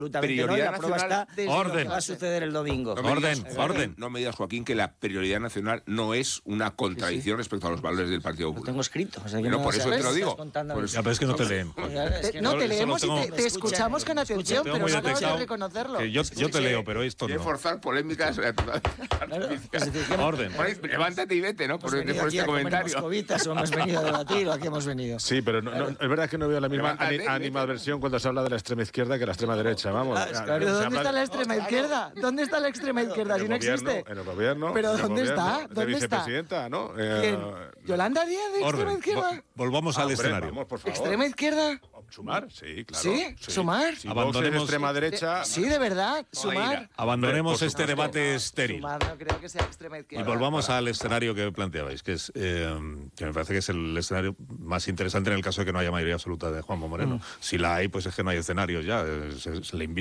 prioridad la prueba nacional... está Orden. lo que va a suceder el domingo. Orden. No me digas, Joaquín, que la prioridad nacional no es una contradicción respecto a los valores del Partido Lo Popular. tengo escrito. O sea, que Bueno, no, por o sea, eso te lo estás digo. contando Por a mí. eso. Ya, pero es que no te leen. Es que No, te Eso leemos lo y tengo- te escuchamos con atención, tengo pero muy no acabas de detectado reconocerlo. que yo te leo, pero esto Quiere no. forzar polémicas. Claro, es decir, que Orden. Bueno, levántate y vete, ¿no? hemos Por venido aquí este a comer comentario. moscovitas o hemos venido a debatir o aquí hemos venido. Sí, pero es verdad que no veo la misma Levántate, animadversión cuando se habla de la extrema izquierda que la extrema derecha. Vamos. ¿Pero Se dónde habla está la extrema izquierda? ¿Dónde está la extrema izquierda? Si no existe. En el gobierno. ¿Pero en el dónde gobierno, está? de ¿Dónde está? vicepresidenta, ¿no? ¿Quién? ¿Yolanda Díaz de extrema Orden. izquierda? Volvamos al hombre, escenario. Vamos, por favor. ¿Extrema izquierda? Sumar, sí, claro. ¿Sí? ¿Sumar? Si Vox es extrema derecha... Sí, de verdad. Sumar. Abandonemos Hombre, por este supuesto. debate estéril. Sumar no creo que sea extrema Y izquierda. volvamos al escenario que planteabais, que es que me parece que es el escenario más interesante en el caso de que no haya mayoría absoluta de Juanma Moreno. Si la hay, pues es que no hay escenarios ya. Se le invita